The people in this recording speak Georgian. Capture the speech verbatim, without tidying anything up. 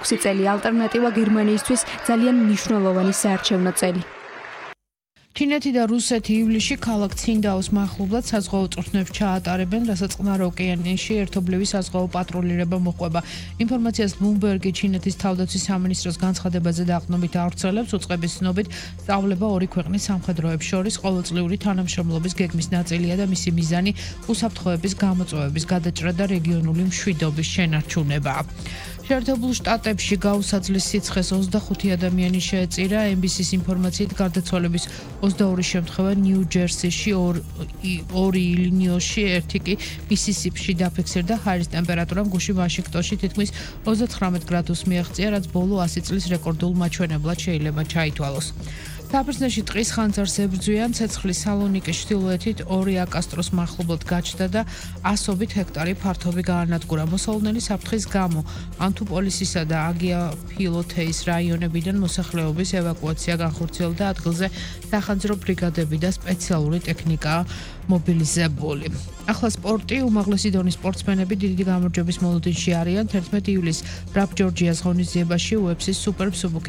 ექვსი წელი ალტერნატივა გერმანიისთვის ძალიან მნიშვნელოვანი საარჩევნო წელი. ჩინეთი და რუსეთი ივლისში ქალაქ ცინდაოს მახლობლად საზღვაო წვრთნებს ჩაატარებენ, რასაც წყნარ ოკეანეში ერთობლივი საზღვაო პატრულირება მოყვება. ინფორმაციას ბლუმბერგი ჩინეთის თავდაცვის სამინისტროს განცხადებაზე დაყრდნობით ავრცელებს, უწყების ცნობით სწავლება ორი ქვეყნის სამხედროებს შორის ყოველწლიური თანამშრომლობის გეგმის ნაწილია და მისი მიზანი უსაფრთხოების გამოწვევების გადაჭრა და რეგიონული მშვიდობის შენარჩუნებაა. შეერთებულ შტატებში გაუსაძლის სიცხეს ოცდახუთი ადამიანი შეეწირა. ემ ბი სის ინფორმაციით გარდაცვალების ოცდაორი შემთხვევა ნიუ-ჯერსიში, ორი ილინოისში, ერთი კი მისისიპში დაფიქსირდა. ჰაერის ტემპერატურამ გუშინ ვაშინგტონში თითქმის ოცდათხრამეტ გრადუსს მიაღწია, რაც ბოლო ასი წლის რეკორდულ მაჩვენებლად შეიძლება ჩაითვალოს. საბერძნეთში ტყის ხანძარს ებრძვიან, ცეცხლის სალონიკის ჩრდილოეთით ორი აკასტროს მახლობლად გაჩნდა და ასობით ჰექტარი ფართობი გაანადგურა. მოსალოდნელი საფრთხის გამო ანთუპოლისისა და აგია-ფილოთეის რაიონებიდან მოსახლეობის ევაკუაცია განხორციელდა, ადგილზე სახანძრო ბრიგადები და სპეციალური ტექნიკაა მობილიზებული. ახლა სპორტი, უმაღლესი დონის სპორტსმენები დიდი გამარჯვების მოლოდინში არიან. თერთმეტი ივლისს ბრაბ ჯორჯიას ღონისძიებაში უეფსის სუპერ